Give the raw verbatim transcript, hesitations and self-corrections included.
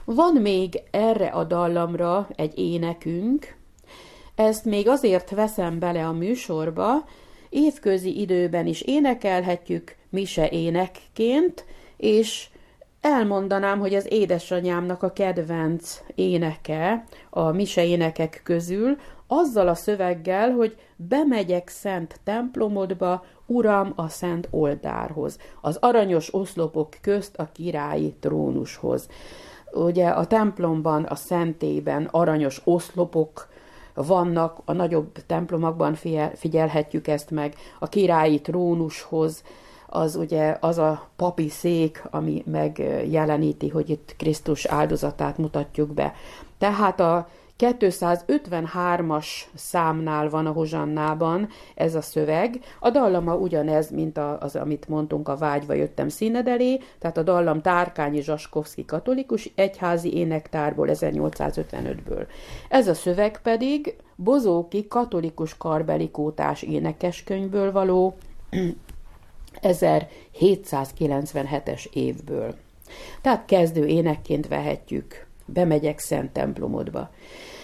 Van még erre a dallamra egy énekünk, ezt még azért veszem bele a műsorba, évközi időben is énekelhetjük mise énekként, és elmondanám, hogy az édesanyámnak a kedvenc éneke a mise énekek közül, azzal a szöveggel, hogy bemegyek szent templomodba, Uram, a szent oltárhoz, az aranyos oszlopok közt a királyi trónushoz. Ugye a templomban, a szentében aranyos oszlopok vannak, a nagyobb templomokban figyelhetjük ezt meg, a királyi trónushoz, az ugye az a papi szék, ami megjeleníti, hogy itt Krisztus áldozatát mutatjuk be. Tehát a kétszázötvenhármas számnál van a hozsannában ez a szöveg. A dallama ugyanez, mint az, amit mondtunk, a Vágyva jöttem színed elé, tehát a dallam Tárkányi Zsaskovszky katolikus egyházi énektárból ezernyolcszázötvenötből. Ez a szöveg pedig Bozóki katolikus karbelikótás énekeskönyvből való ezerhétszázkilencvenhetes évből. Tehát kezdő énekként vehetjük, bemegyek szent templomodba.